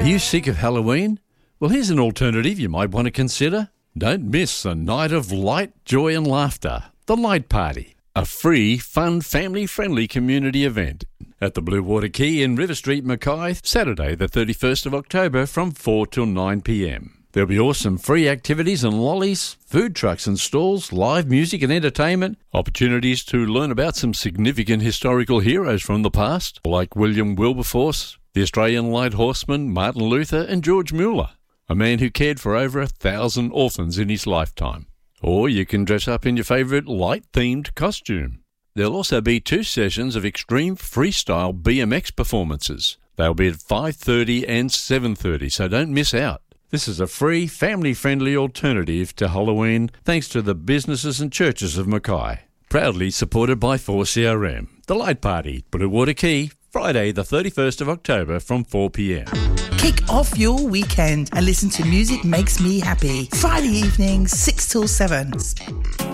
you sick of Halloween? Well, here's an alternative you might want to consider. Don't miss a night of light, joy and laughter. The Light Party, a free, fun, family-friendly community event at the Blue Water Quay in River Street, Mackay, Saturday the 31st of October from 4 till 9 p.m. There'll be awesome free activities and lollies, food trucks and stalls, live music and entertainment, opportunities to learn about some significant historical heroes from the past, like William Wilberforce, the Australian Light Horseman, Martin Luther and George Mueller, a man who cared for over 1,000 orphans in his lifetime. Or you can dress up in your favourite light-themed costume. There'll also be 2 sessions of extreme freestyle BMX performances. They'll be at 5:30 and 7:30, so don't miss out. This is a free, family-friendly alternative to Halloween thanks to the businesses and churches of Mackay. Proudly supported by 4CRM. The Light Party, Blue Water Quay, Friday the 31st of October from 4 p.m. Kick off your weekend and listen to Music Makes Me Happy. Friday evenings, 6 till 7.